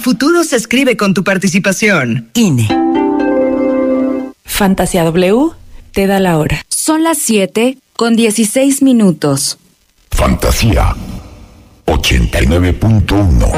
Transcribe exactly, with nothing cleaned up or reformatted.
futuro se escribe con tu participación. I N E. Fantasía W te da la hora. Son las siete con dieciséis minutos. Fantasía ochenta y nueve punto uno.